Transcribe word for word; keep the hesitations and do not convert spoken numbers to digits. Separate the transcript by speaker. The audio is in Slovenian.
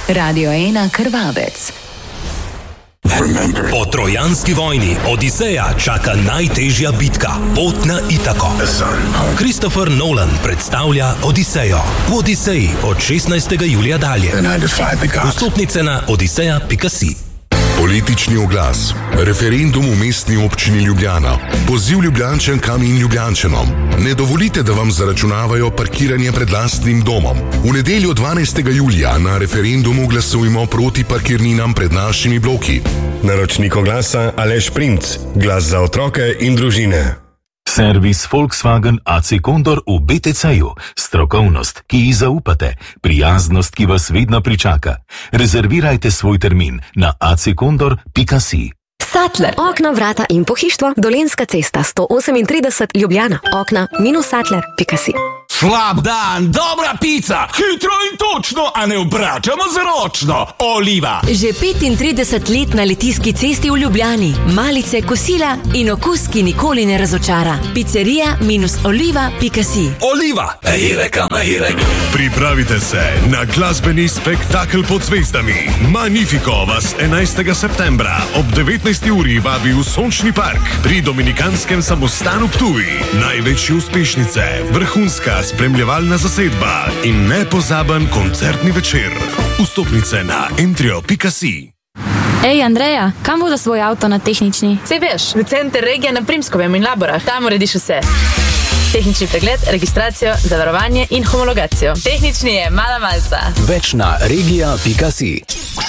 Speaker 1: Radio ena Krvavec.
Speaker 2: Po trojanski vojni Odiseja čaka najtežja bitka, pot na Itako. Christopher Nolan predstavlja Odisejo. V Odiseji od šestnajstega julija dalje. Vstopnice na odiseja pika si.
Speaker 3: Politični oglas. Referendum v mestni občini Ljubljana. Poziv Ljubljančankam in Ljubljančanom. Ne dovolite, da vam zaračunavajo parkiranje pred lastnim domom. V nedeljo dvanajstega julija na referendumu glasujmo proti parkirninam pred našimi bloki.
Speaker 4: Naročnik oglasa Aleš Primc. Glas za otroke in družine.
Speaker 5: Servis Volkswagen A C Condor v B T C-ju. Strokovnost, ki ji zaupate. Prijaznost, ki vas vedno pričaka. Rezervirajte svoj termin na a c condor pika si.
Speaker 6: Sattler. Okna, vrata in pohištvo. Dolenjska cesta sto osemintrideset Ljubljana. Okna minus sattler pika si.
Speaker 7: Slab dan, dobra pica, hitro in točno, a ne obračamo z ročno. Oliva.
Speaker 8: Že petintrideset let na Litijski cesti v Ljubljani. Malice, kosila in okus, ki nikoli ne razočara. Pizzerija minus oliva pika si.
Speaker 7: Oliva. Ejreka, ejreka.
Speaker 4: Pripravite se na glasbeni spektakel pod zvezdami. Magnifico vas enajstega septembra ob devetnajsti uri vabi v Sončni park pri Dominikanskem samostanu Ptuj. Največje uspešnice, vrhunska spremljevalna zasedba in nepozaben koncertni večer. Vstopnice na entrio pika si.
Speaker 9: Ej, Andreja, kam voda svoj avto na tehnični?
Speaker 10: Sej veš, v center regija na Primskovem in Laborah. Tam urediš vse. Tehnični pregled, registracijo, zavarovanje in homologacijo. Tehnični je mala malca.
Speaker 2: Več na regija pika si.